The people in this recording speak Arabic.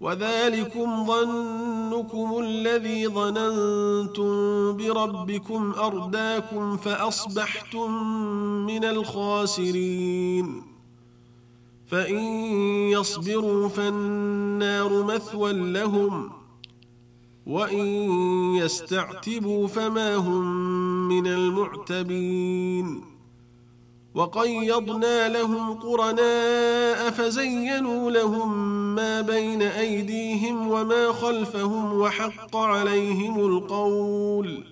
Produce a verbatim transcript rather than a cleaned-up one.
وذلكم ظنكم الذي ظننتم بربكم أرداكم فأصبحتم من الخاسرين. فإن يصبروا فالنار مثوى لهم وإن يستعتبوا فما هم من المعتبين. وقيضنا لهم قرناء فزينوا لهم ما بين أيديهم وما خلفهم وحق عليهم القول